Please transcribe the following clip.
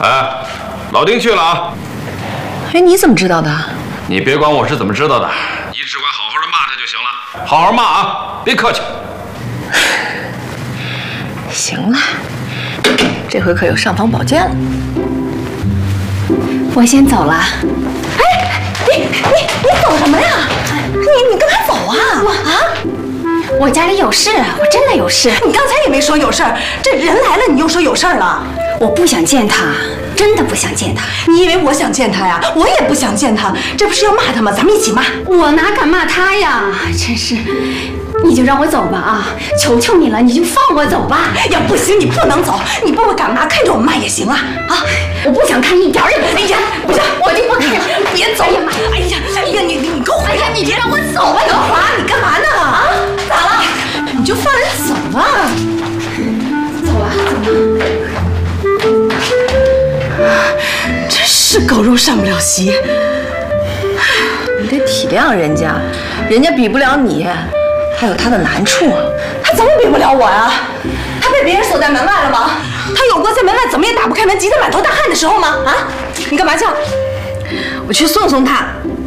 哎，老丁去了啊。 哎，你怎么知道的？ 你别管我是怎么知道的，你只管好好的骂他就行了。好好骂啊，别客气。 行了，这回可有尚方宝剑了。 我先走了。 哎，你走什么呀？你干嘛走啊？ 我家里有事，我真的有事。 你刚才也没说有事儿，这人来了你又说有事儿了。 我不想见他，真的不想见他。 你以为我想见他呀？我也不想见他，这不是要骂他吗？咱们一起骂。 我哪敢骂他呀？真是，你就让我走吧啊！求求你了，你就放我走吧。 呀，不行，你不能走，你爸爸干嘛看着我们骂也行啊！啊， 我不想看一点儿也不想。哎呀，不行，我就不看。 别走！哎呀，你给我！ 哎呀，你就让我走吧， 德华，你干嘛呢？啊，咋了？你就放人走啊！ 走了。 真是狗肉上不了席。你得体谅人家，人家比不了你，还有他的难处。他怎么比不了我呀？他被别人锁在门外了吗？他有过在门外怎么也打不开门、急得满头大汗的时候吗？啊，你干嘛叫？我去送送他。